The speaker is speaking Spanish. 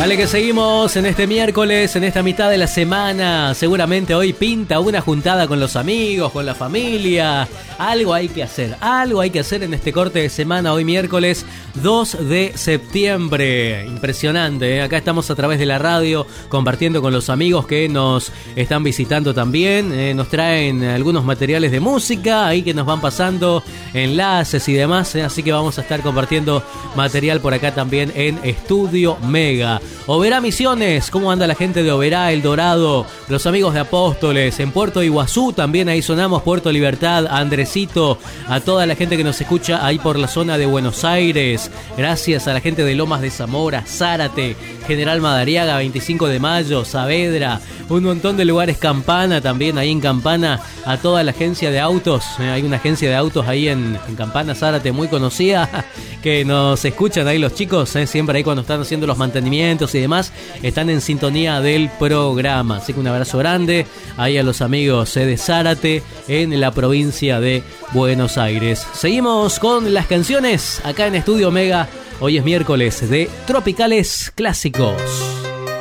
Dale que seguimos en este miércoles, en esta mitad de la semana. Seguramente hoy pinta una juntada con los amigos, con la familia. Algo hay que hacer en este corte de semana, hoy miércoles 2 de septiembre. Impresionante, ¿eh? Acá estamos a través de la radio compartiendo con los amigos que nos están visitando también. Nos traen algunos materiales de música ahí que nos van pasando, enlaces y demás, ¿eh? Así que vamos a estar compartiendo material por acá también en Estudio Mega. Oberá Misiones, ¿cómo anda la gente de Oberá, El Dorado, los amigos de Apóstoles, en Puerto Iguazú también ahí sonamos, Puerto Libertad, Andresito, a toda la gente que nos escucha ahí por la zona de Buenos Aires, gracias a la gente de Lomas de Zamora, Zárate, General Madariaga, 25 de Mayo, Saavedra, un montón de lugares, Campana también, ahí en Campana, a toda la agencia de autos, hay una agencia de autos ahí en Campana, Zárate, muy conocida, que nos escuchan ahí los chicos, siempre ahí cuando están haciendo los mantenimientos y demás, están en sintonía del programa. Así que un abrazo grande ahí a los amigos de Zárate en la provincia de Buenos Aires. Seguimos con las canciones acá en Estudio Mega. Hoy es miércoles de Tropicales Clásicos.